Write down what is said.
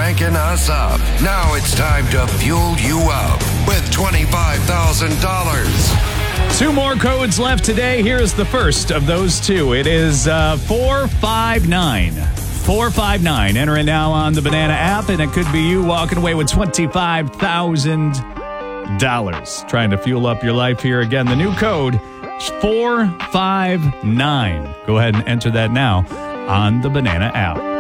cranking us up. Now it's time to fuel you up with $25,000. 2 more codes left today. Here's the first of those 2. It is 459. 459. Enter it now on the Banana app, and it could be you walking away with $25,000. Trying to fuel up your life here. Again, the new code is 459. Go ahead and enter that now on the Banana app.